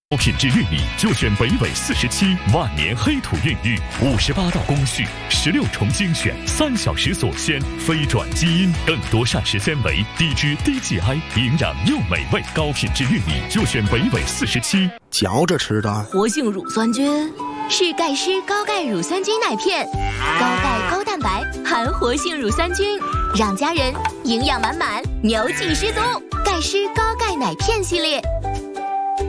品质玉米就选北纬47万年黑土孕育，58道工序，16重精选，3小时锁鲜，非转基因，更多膳食纤维，低脂低 GI， 营养又美味。高品质玉米就选北纬47。 嚼着吃的。 活性乳酸菌是钙湿高钙乳酸菌奶片，高钙高蛋白，含活性乳酸菌，让家人营养满满，牛气十足。钙湿高钙奶片系列。